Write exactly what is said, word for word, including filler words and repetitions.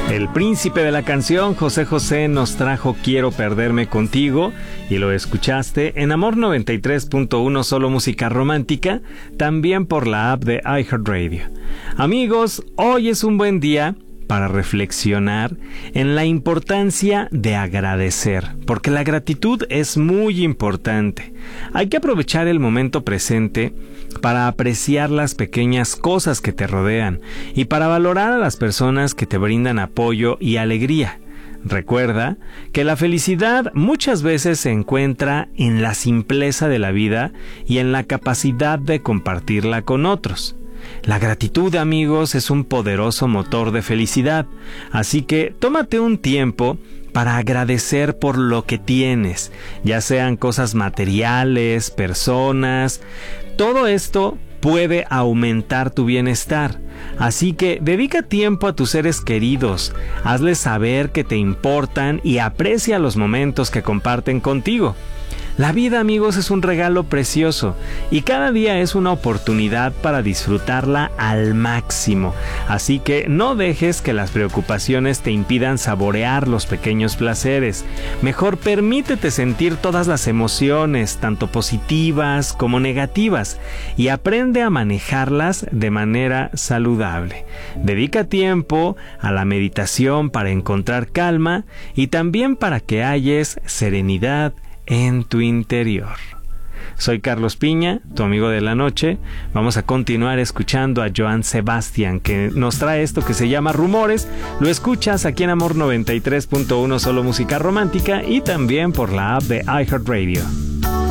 El príncipe de la canción, José José, nos trajo Quiero perderme contigo y lo escuchaste en Amor noventa y tres punto uno, solo música romántica, también por la app de iHeartRadio. Amigos, hoy es un buen día para reflexionar en la importancia de agradecer, porque la gratitud es muy importante. Hay que aprovechar el momento presente para apreciar las pequeñas cosas que te rodean y para valorar a las personas que te brindan apoyo y alegría. Recuerda que la felicidad muchas veces se encuentra en la simpleza de la vida y en la capacidad de compartirla con otros. La gratitud, amigos, es un poderoso motor de felicidad, así que tómate un tiempo para agradecer por lo que tienes, ya sean cosas materiales, personas. Todo esto puede aumentar tu bienestar, así que dedica tiempo a tus seres queridos, hazles saber que te importan y aprecia los momentos que comparten contigo. La vida, amigos, es un regalo precioso y cada día es una oportunidad para disfrutarla al máximo. Así que no dejes que las preocupaciones te impidan saborear los pequeños placeres. Mejor permítete sentir todas las emociones, tanto positivas como negativas, y aprende a manejarlas de manera saludable. Dedica tiempo a la meditación para encontrar calma y también para que halles serenidad en tu interior. Soy Carlos Piña, tu amigo de la noche. Vamos a continuar escuchando a Joan Sebastián, que nos trae esto que se llama Rumores. Lo escuchas aquí en Amor noventa y tres punto uno, solo música romántica, y también por la app de iHeartRadio.